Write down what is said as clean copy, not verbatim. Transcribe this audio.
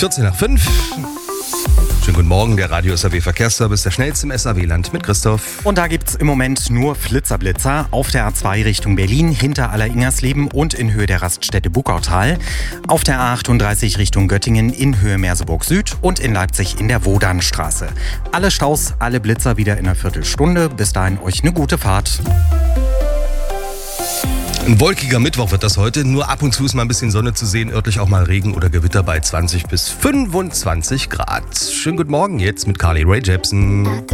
14 nach 5. Schönen guten Morgen, der Radio SAW Verkehrsservice, der schnellste im SAW-Land mit Christoph. Und da gibt's im Moment nur Flitzer-Blitzer auf der A2 Richtung Berlin, hinter Aller-Ingersleben und in Höhe der Raststätte Buckautal. Auf der A38 Richtung Göttingen in Höhe Merseburg Süd und in Leipzig in der Wodanstraße. Alle Staus, alle Blitzer wieder in einer Viertelstunde. Bis dahin euch eine gute Fahrt. Ein wolkiger Mittwoch wird das heute. Nur ab und zu ist mal ein bisschen Sonne zu sehen. Örtlich auch mal Regen oder Gewitter bei 20 bis 25 Grad. Schönen guten Morgen jetzt mit Carly Rae Jepsen.